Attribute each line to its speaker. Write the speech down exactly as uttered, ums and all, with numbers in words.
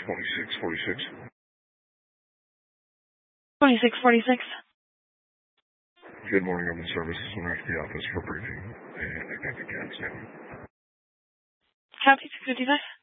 Speaker 1: twenty-six forty-six.
Speaker 2: twenty-six forty-six.
Speaker 1: Good morning, Urban Services. I'm at the office for briefing, and I got the cats now.
Speaker 2: Copy, six fifty-five.